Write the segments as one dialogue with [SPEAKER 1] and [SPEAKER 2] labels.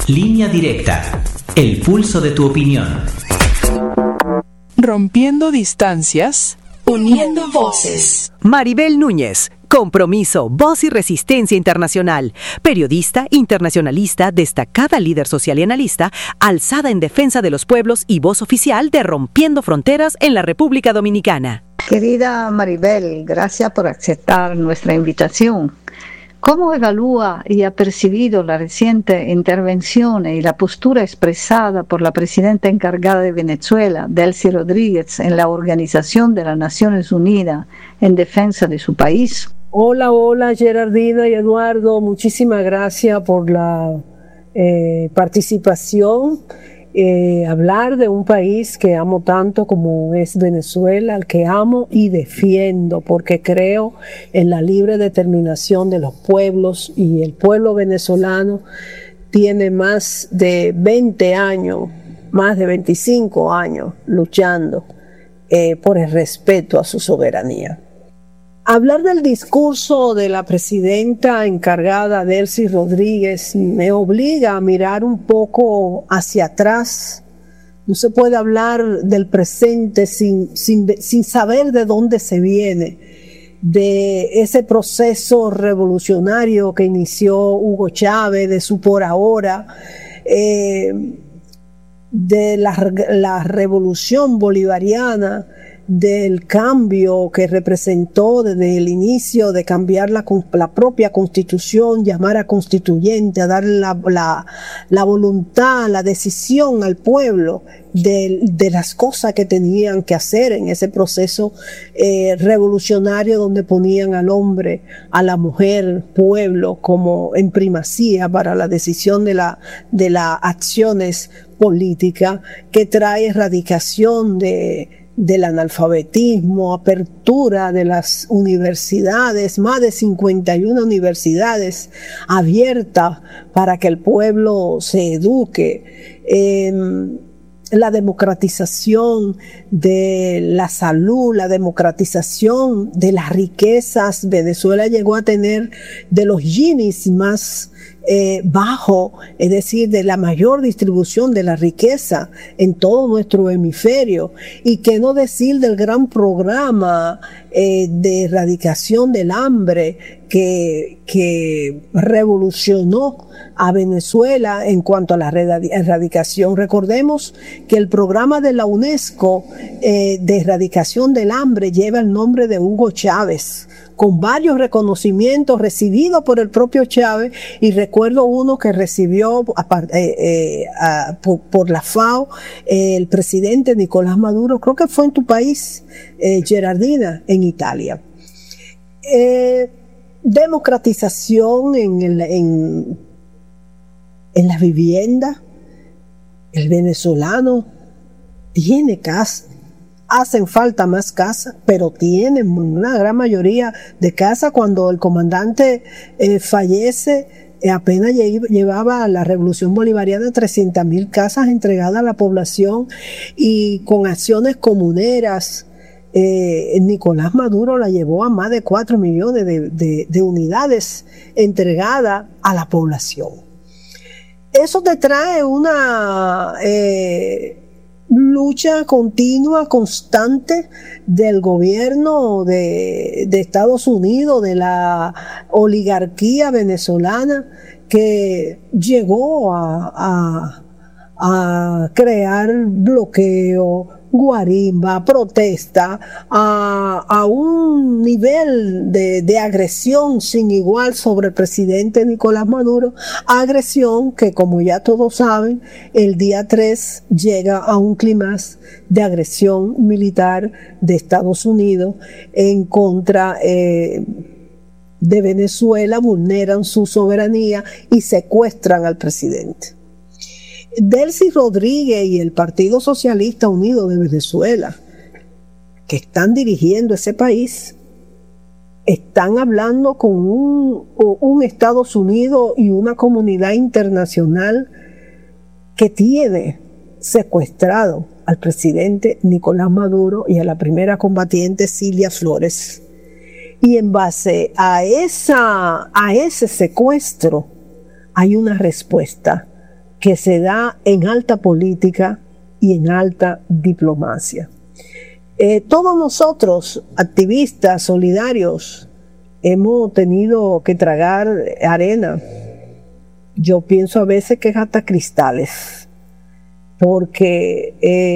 [SPEAKER 1] Línea Directa. El pulso de tu opinión.
[SPEAKER 2] Rompiendo distancias, uniendo voces.
[SPEAKER 3] Maribel Núñez, Compromiso, Voz y Resistencia Internacional. Periodista, internacionalista, destacada líder social y analista, alzada en defensa de los pueblos y voz oficial de Rompiendo Fronteras en la República Dominicana.
[SPEAKER 4] Querida Maribel, gracias por aceptar nuestra invitación. ¿Cómo evalúa y ha percibido la reciente intervención y la postura expresada por la presidenta encargada de Venezuela, Delcy Rodríguez, en la Organización de las Naciones Unidas en defensa de su país?
[SPEAKER 5] Hola Gerardina y Eduardo, muchísimas gracias por la participación. Hablar de un país que amo tanto como es Venezuela, al que amo y defiendo, porque creo en la libre determinación de los pueblos, y el pueblo venezolano tiene más de 20 años, más de 25 años luchando por el respeto a su soberanía. Hablar del discurso de la presidenta encargada, Delcy Rodríguez, me obliga a mirar un poco hacia atrás. No se puede hablar del presente sin saber de dónde se viene, de ese proceso revolucionario que inició Hugo Chávez, de su por ahora, de la revolución bolivariana, del cambio que representó desde el inicio de cambiar la propia constitución, llamar a constituyente, a dar la voluntad, la decisión al pueblo de las cosas que tenían que hacer en ese proceso revolucionario, donde ponían al hombre, a la mujer, pueblo como en primacía para la decisión de las acciones políticas, que trae erradicación del analfabetismo, apertura de las universidades, más de 51 universidades abiertas para que el pueblo se eduque, la democratización de la salud, la democratización de las riquezas. Venezuela llegó a tener de los Ginis más bajo, es decir, de la mayor distribución de la riqueza en todo nuestro hemisferio. Y qué no decir del gran programa de erradicación del hambre que revolucionó a Venezuela en cuanto a la erradicación. Recordemos que el programa de la UNESCO de erradicación del hambre lleva el nombre de Hugo Chávez, con varios reconocimientos recibidos por el propio Chávez, y recuerdo uno que recibió por la FAO el presidente Nicolás Maduro, creo que fue en tu país, Gerardina, en Italia. Democratización en la vivienda. El venezolano tiene casa. Hacen falta más casas, pero tienen una gran mayoría de casas. Cuando el comandante fallece, apenas llevaba la revolución bolivariana 300,000 casas entregadas a la población, y con acciones comuneras. Nicolás Maduro la llevó a más de 4 millones de unidades entregadas a la población. Eso te trae una lucha continua, constante del gobierno de Estados Unidos, de la oligarquía venezolana, que llegó a crear bloqueo, guarimba, protesta, a un nivel de agresión sin igual sobre el presidente Nicolás Maduro, agresión que, como ya todos saben, el día 3 llega a un clímax de agresión militar de Estados Unidos en contra de Venezuela, vulneran su soberanía y secuestran al presidente. Delcy Rodríguez y el Partido Socialista Unido de Venezuela, que están dirigiendo ese país, están hablando con un Estados Unidos y una comunidad internacional que tiene secuestrado al presidente Nicolás Maduro y a la primera combatiente Cilia Flores. Y en base a ese secuestro hay una respuesta que se da en alta política y en alta diplomacia. Todos nosotros, activistas, solidarios, hemos tenido que tragar arena. Yo pienso a veces que es hasta cristales, porque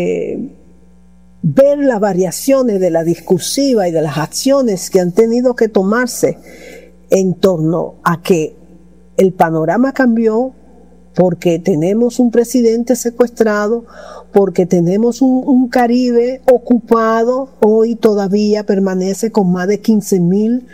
[SPEAKER 5] ver las variaciones de la discursiva y de las acciones que han tenido que tomarse en torno a que el panorama cambió, porque tenemos un presidente secuestrado, porque tenemos un Caribe ocupado, hoy todavía permanece con más de 15,000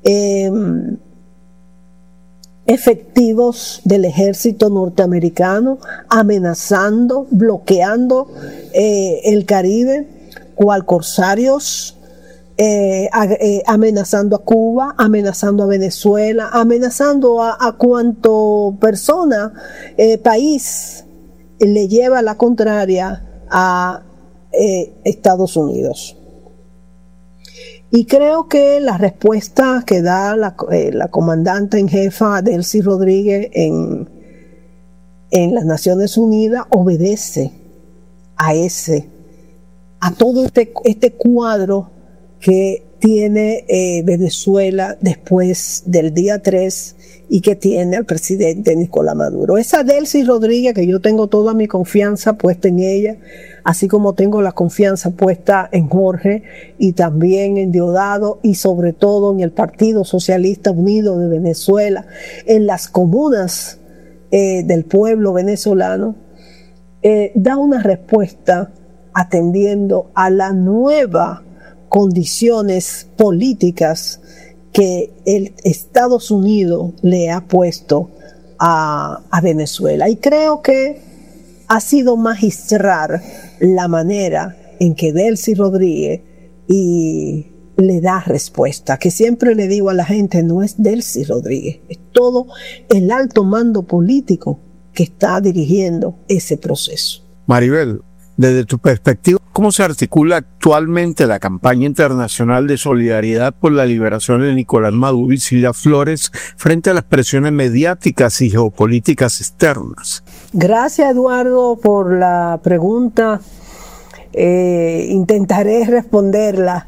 [SPEAKER 5] efectivos del ejército norteamericano amenazando, bloqueando el Caribe, cual corsarios, amenazando a Cuba, amenazando a Venezuela, amenazando a cuanto persona, país le lleva la contraria a Estados Unidos. Y creo que la respuesta que da la comandante en jefa Delcy Rodríguez en las Naciones Unidas obedece a todo este cuadro que tiene Venezuela después del día 3 y que tiene al presidente Nicolás Maduro. Esa Delcy Rodríguez, que yo tengo toda mi confianza puesta en ella, así como tengo la confianza puesta en Jorge y también en Diosdado y sobre todo en el Partido Socialista Unido de Venezuela, en las comunas del pueblo venezolano, da una respuesta atendiendo a las nuevas condiciones políticas que el Estados Unidos le ha puesto a Venezuela. Y creo que ha sido magistral la manera en que Delcy Rodríguez le da respuesta, que siempre le digo a la gente, no es Delcy Rodríguez, es todo el alto mando político que está dirigiendo ese proceso.
[SPEAKER 6] Maribel, desde tu perspectiva, ¿cómo se articula actualmente la campaña internacional de solidaridad por la liberación de Nicolás Maduro y Cilia Flores frente a las presiones mediáticas y geopolíticas externas?
[SPEAKER 5] Gracias, Eduardo, por la pregunta. Intentaré responderla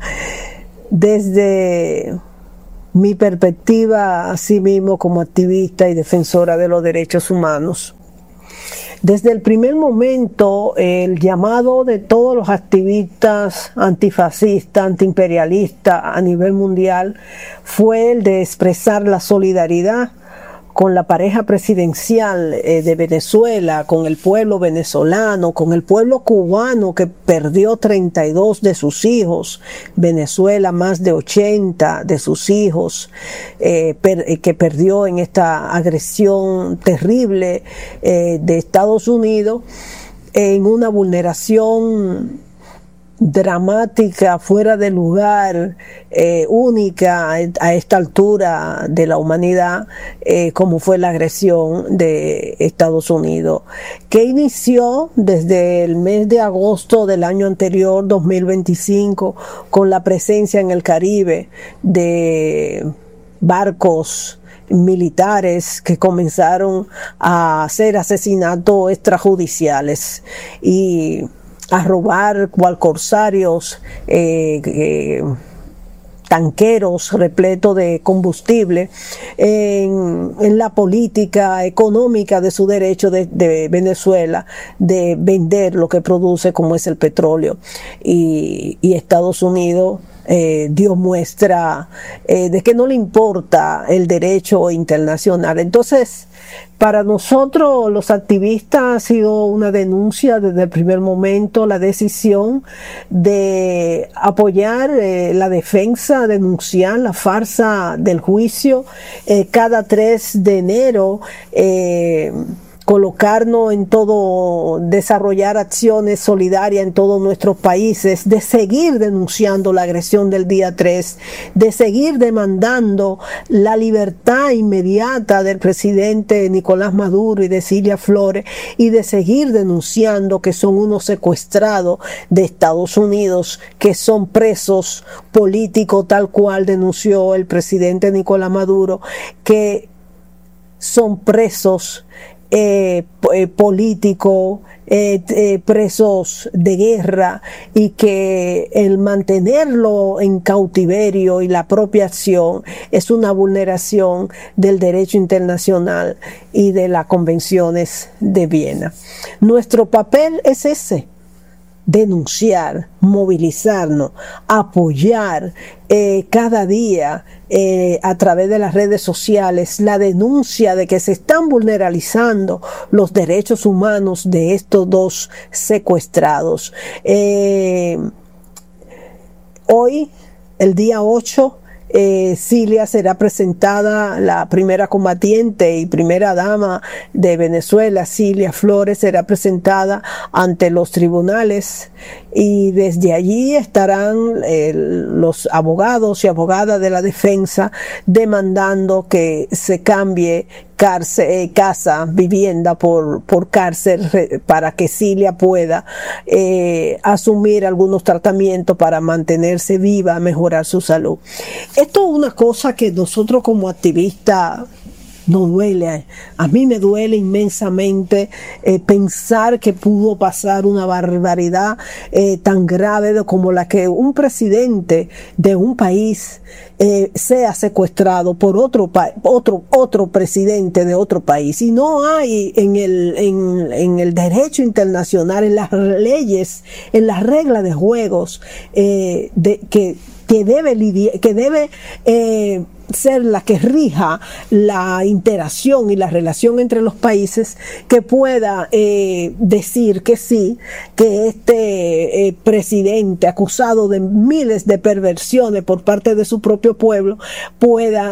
[SPEAKER 5] desde mi perspectiva, así mismo como activista y defensora de los derechos humanos. Desde el primer momento, el llamado de todos los activistas antifascistas, antiimperialistas a nivel mundial fue el de expresar la solidaridad con la pareja presidencial de Venezuela, con el pueblo venezolano, con el pueblo cubano que perdió 32 de sus hijos, Venezuela más de 80 de sus hijos que perdió en esta agresión terrible de Estados Unidos, en una vulneración dramática, fuera de lugar, única a esta altura de la humanidad, como fue la agresión de Estados Unidos, que inició desde el mes de agosto del año anterior, 2025, con la presencia en el Caribe de barcos militares que comenzaron a hacer asesinatos extrajudiciales y a robar cual corsarios tanqueros repletos de combustible en la política económica de su derecho de Venezuela de vender lo que produce, como es el petróleo, y Estados Unidos dio muestra de que no le importa el derecho internacional. Entonces, para nosotros los activistas ha sido una denuncia desde el primer momento, la decisión de apoyar la defensa, denunciar la farsa del juicio cada 3 de enero, colocarnos en todo, desarrollar acciones solidarias en todos nuestros países, de seguir denunciando la agresión del día 3, de seguir demandando la libertad inmediata del presidente Nicolás Maduro y de Cilia Flores, y de seguir denunciando que son unos secuestrados de Estados Unidos, que son presos políticos, tal cual denunció el presidente Nicolás Maduro, que son presos políticos, presos de guerra, y que el mantenerlo en cautiverio y la propia acción es una vulneración del derecho internacional y de las convenciones de Viena. Nuestro papel es ese: denunciar, movilizarnos, apoyar cada día a través de las redes sociales la denuncia de que se están vulneralizando los derechos humanos de estos dos secuestrados. Hoy, el día 8, Cilia será presentada, la primera combatiente y primera dama de Venezuela, Cilia Flores, será presentada ante los tribunales, y desde allí estarán los abogados y abogadas de la defensa demandando que se cambie vivienda por cárcel, para que Cilia pueda asumir algunos tratamientos para mantenerse viva, mejorar su salud. Esto es una cosa que nosotros como activistas nos duele. A mí me duele inmensamente pensar que pudo pasar una barbaridad tan grave como la que un presidente de un país sea secuestrado por otro presidente de otro país. Y no hay en el derecho internacional, en las leyes, en las reglas de juegos que debe ser la que rija la interacción y la relación entre los países, que pueda decir que sí, que este presidente acusado de miles de perversiones por parte de su propio pueblo pueda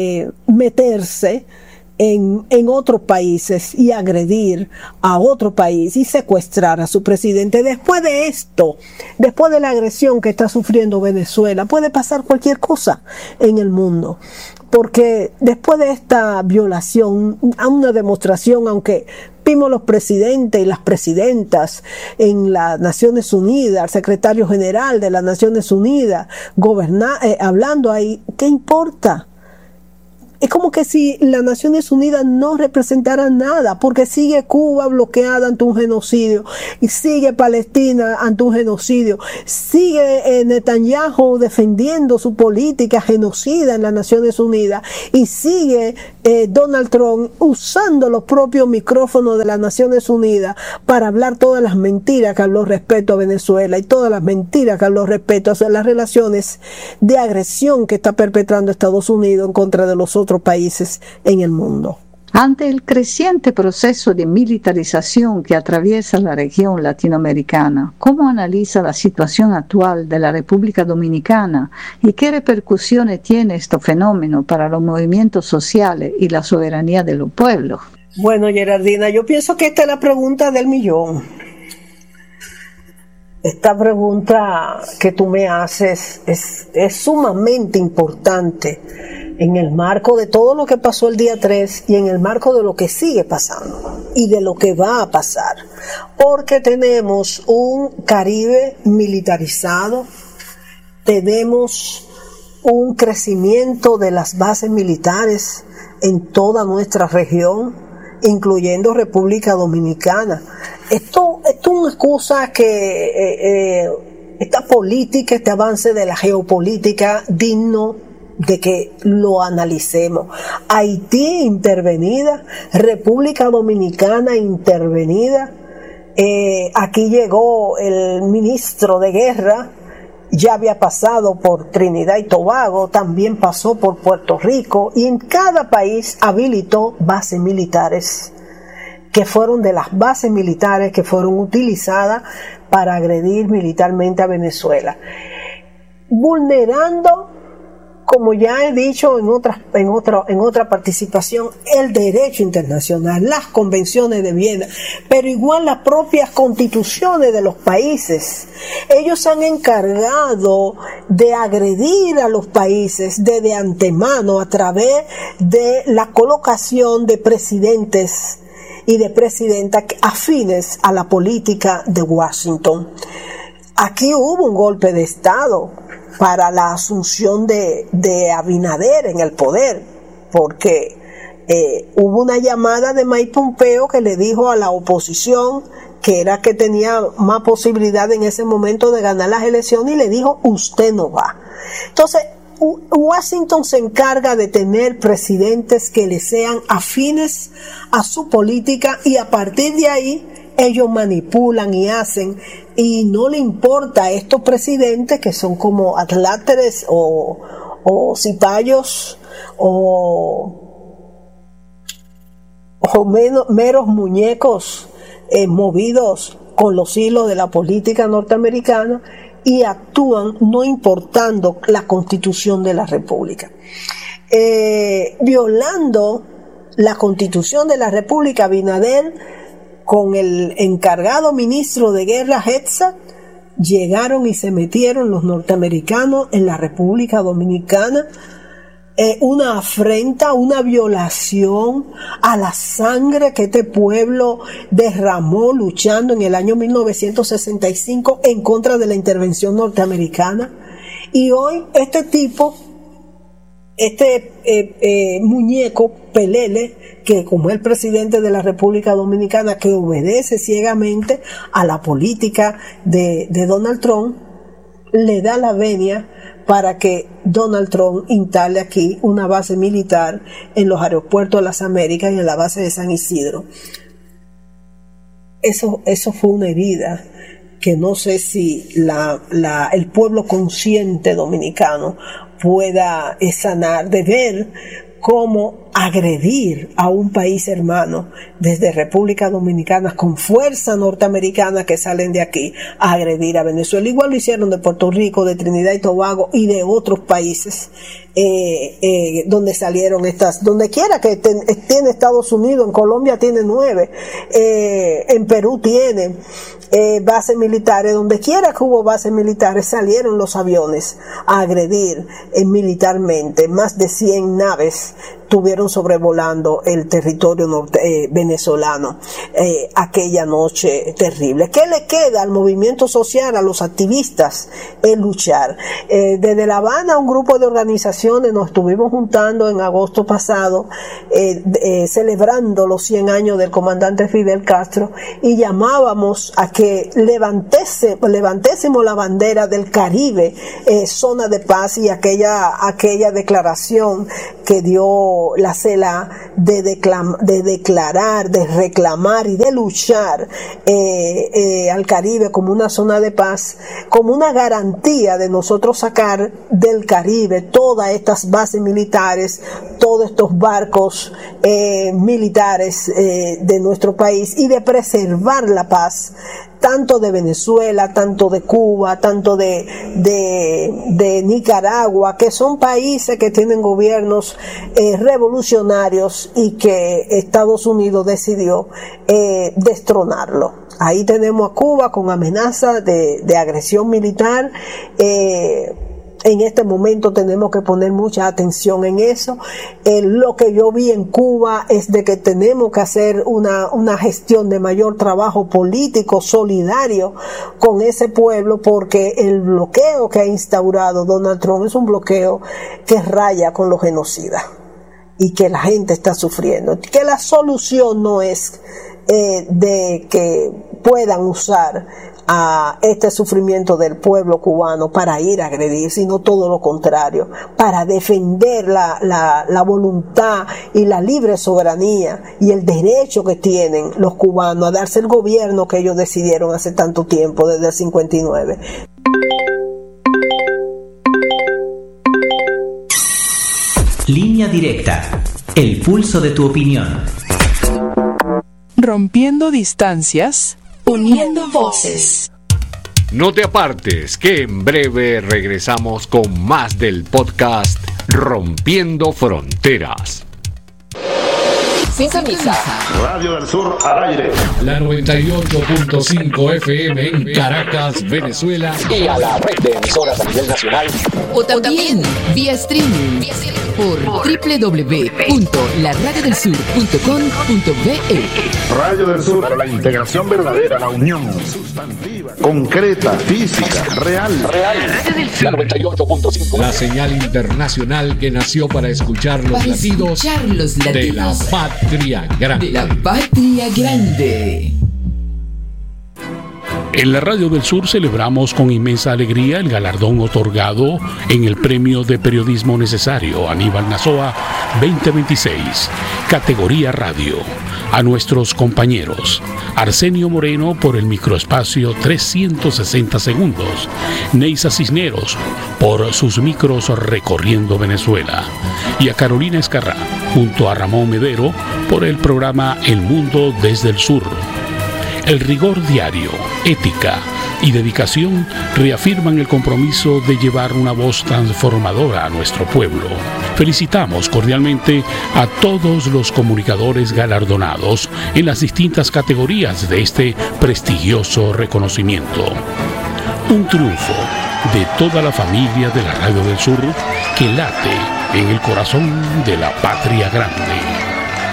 [SPEAKER 5] meterse en otros países y agredir a otro país y secuestrar a su presidente. Después de esto, después de la agresión que está sufriendo Venezuela, puede pasar cualquier cosa en el mundo, porque después de esta violación, a una demostración, aunque vimos los presidentes y las presidentas en las Naciones Unidas, el secretario general de las Naciones Unidas hablando ahí, ¿qué importa? Es como que si las Naciones Unidas no representaran nada, porque sigue Cuba bloqueada ante un genocidio, y sigue Palestina ante un genocidio, sigue Netanyahu defendiendo su política genocida en las Naciones Unidas, y sigue Donald Trump usando los propios micrófonos de las Naciones Unidas para hablar todas las mentiras que habló respecto a Venezuela y todas las mentiras que habló respecto a las relaciones de agresión que está perpetrando Estados Unidos en contra de los otros países en el mundo.
[SPEAKER 4] Ante el creciente proceso de militarización que atraviesa la región latinoamericana, ¿cómo analiza la situación actual de la República Dominicana y qué repercusiones tiene este fenómeno para los movimientos sociales y la soberanía de los pueblos?
[SPEAKER 5] Bueno, Gerardina, yo pienso que esta es la pregunta del millón. Esta pregunta que tú me haces es sumamente importante en el marco de todo lo que pasó el día 3 y en el marco de lo que sigue pasando y de lo que va a pasar, porque tenemos un Caribe militarizado, tenemos un crecimiento de las bases militares en toda nuestra región, incluyendo República Dominicana. Esto es una cosa que esta política, este avance de la geopolítica digno de que lo analicemos. Haití intervenida, República Dominicana intervenida, aquí llegó el ministro de guerra, ya había pasado por Trinidad y Tobago, también pasó por Puerto Rico, y en cada país habilitó bases militares, que fueron de las bases militares que fueron utilizadas para agredir militarmente a Venezuela, vulnerando, como ya he dicho en otra participación, el derecho internacional, las convenciones de Viena, pero igual las propias constituciones de los países. Ellos se han encargado de agredir a los países de antemano a través de la colocación de presidentes y de presidentas afines a la política de Washington. Aquí hubo un golpe de Estado para la asunción de Abinader en el poder, porque hubo una llamada de Mike Pompeo que le dijo a la oposición, que era que tenía más posibilidad en ese momento de ganar las elecciones, y le dijo, usted no va. Entonces, Washington se encarga de tener presidentes que le sean afines a su política, y a partir de ahí ellos manipulan y hacen, y no le importa a estos presidentes que son como atláteres o cipayos o meros muñecos movidos con los hilos de la política norteamericana, y actúan no importando la Constitución de la República. Violando la Constitución de la República, Abinader, con el encargado ministro de Guerra, Herzog, llegaron y se metieron los norteamericanos en la República Dominicana. Una afrenta, una violación a la sangre que este pueblo derramó luchando en el año 1965 en contra de la intervención norteamericana. Y hoy este tipo, muñeco Pelele, que como es el presidente de la República Dominicana, que obedece ciegamente a la política de Donald Trump, le da la venia para que Donald Trump instale aquí una base militar en los aeropuertos de las Américas y en la base de San Isidro. Eso fue una herida que no sé si el pueblo consciente dominicano pueda sanar, de ver cómo agredir a un país hermano desde República Dominicana con fuerza norteamericana que salen de aquí a agredir a Venezuela. Igual lo hicieron de Puerto Rico, de Trinidad y Tobago y de otros países donde salieron estas, donde quiera que tiene Estados Unidos, en Colombia tiene 9, en Perú tiene bases militares, donde quiera que hubo bases militares salieron los aviones a agredir militarmente. Más de 100 naves estuvieron sobrevolando el territorio venezolano aquella noche terrible. ¿Qué le queda al movimiento social, a los activistas? Luchar. Desde La Habana, un grupo de organizaciones nos estuvimos juntando en agosto pasado, celebrando los 100 años del comandante Fidel Castro, y llamábamos a que levantésemos la bandera del Caribe, zona de paz, y aquella declaración que dio la CELA de declarar, de reclamar y de luchar al Caribe como una zona de paz, como una garantía de nosotros sacar del Caribe todas estas bases militares, todos estos barcos militares de nuestro país, y de preservar la paz tanto de Venezuela, tanto de Cuba, tanto de Nicaragua, que son países que tienen gobiernos revolucionarios y que Estados Unidos decidió destronarlo. Ahí tenemos a Cuba con amenaza de agresión militar. En este momento tenemos que poner mucha atención en eso. Lo que yo vi en Cuba es de que tenemos que hacer una gestión de mayor trabajo político, solidario con ese pueblo, porque el bloqueo que ha instaurado Donald Trump es un bloqueo que raya con los genocidas y que la gente está sufriendo. Que la solución no es de que puedan usar a este sufrimiento del pueblo cubano para ir a agredir, sino todo lo contrario, para defender la voluntad y la libre soberanía y el derecho que tienen los cubanos a darse el gobierno que ellos decidieron hace tanto tiempo, desde el 59.
[SPEAKER 1] Línea directa. El pulso de tu opinión.
[SPEAKER 2] Rompiendo distancias, uniendo voces.
[SPEAKER 7] No te apartes, que en breve regresamos con más del podcast Rompiendo Fronteras.
[SPEAKER 2] Sintoniza
[SPEAKER 8] Radio del Sur al aire.
[SPEAKER 7] La 98.5 FM en Caracas, Venezuela.
[SPEAKER 2] y a la red de emisoras a nivel nacional. O también vía streaming por www.laradiodelsur.com.be.
[SPEAKER 8] Radio del Sur para la integración verdadera, la unión sustantiva, concreta, física, real.
[SPEAKER 2] La 98.5.
[SPEAKER 7] La señal internacional que nació para escuchar los latidos de la patria grande.
[SPEAKER 2] De la patria grande.
[SPEAKER 9] En la Radio del Sur celebramos con inmensa alegría el galardón otorgado en el Premio de Periodismo Necesario Aníbal Nazoa 2026, categoría Radio, a nuestros compañeros Arsenio Moreno por el microespacio 360 segundos, Neisa Cisneros por sus micros recorriendo Venezuela y a Carolina Escarrá junto a Ramón Medero por el programa El Mundo desde el Sur. El rigor diario, ética y dedicación reafirman el compromiso de llevar una voz transformadora a nuestro pueblo. Felicitamos cordialmente a todos los comunicadores galardonados en las distintas categorías de este prestigioso reconocimiento. Un triunfo de toda la familia de la Radio del Sur que late en el corazón de la patria grande.